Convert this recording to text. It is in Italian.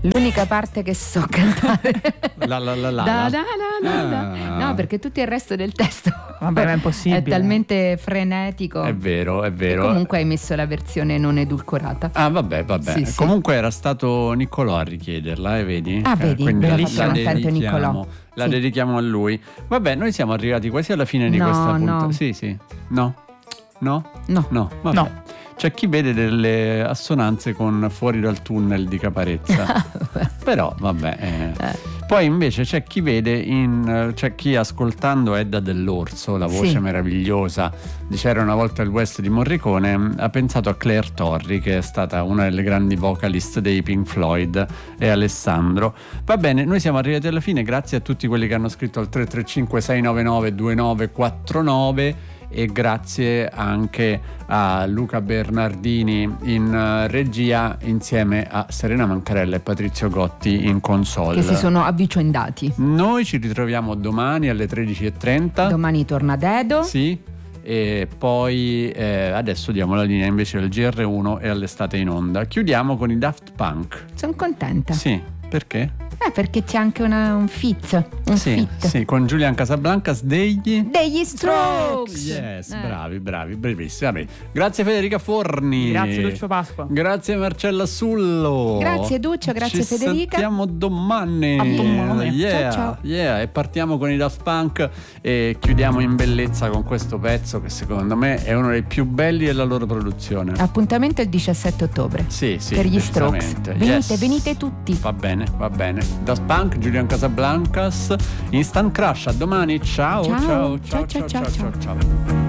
L'unica parte che so cantare. La. No, perché tutto il resto del testo Vabbè, ma è impossibile. è talmente frenetico. È vero. E comunque hai messo la versione non edulcorata. Ah, vabbè. Sì. Comunque era stato Niccolò a richiederla, vedi? Ah, vedi, quindi me l'ha la fatto contento Niccolò. La Sì. dedichiamo a lui. Vabbè, noi siamo arrivati quasi alla fine di No, questa puntata. no. Sì. No? No. Vabbè. No. C'è chi vede delle assonanze con Fuori dal tunnel di Caparezza. Però vabbè. Poi invece c'è chi vede c'è chi ascoltando Edda dell'Orso, la voce Sì. meravigliosa di C'era una volta il West di Morricone, ha pensato a Claire Torri, che è stata una delle grandi vocalist dei Pink Floyd, e Alessandro. Va bene, noi siamo arrivati alla fine, grazie a tutti quelli che hanno scritto al 335 699 2949 e grazie anche a Luca Bernardini in regia, insieme a Serena Mancarella e Patrizio Gotti in console, Che si sono avvicendati. Noi ci ritroviamo domani alle 13:30. Domani torna Dedo. Sì, e poi adesso diamo la linea invece al GR1 e all'estate in onda. Chiudiamo con i Daft Punk. Sono contenta. Sì, perché? Perché c'è anche un fit. Sì, con Julian Casablancas degli Strokes. Yes, bravi, bravissimi. Vabbè. Grazie Federica Forni. Grazie Lucio Pasqua. Grazie Marcella Sullo. Grazie Duccio, grazie Ci Federica. sentiamo domani. A domani. Yeah, Ciao. E partiamo con i Daft Punk e chiudiamo in bellezza con questo pezzo che secondo me è uno dei più belli della loro produzione. Appuntamento il 17 ottobre. Sì, Per gli Strokes. decisamente. Venite tutti. Va bene. Daft Punk, Julian Casablancas, Instant Crush. A domani. Ciao. Ciao.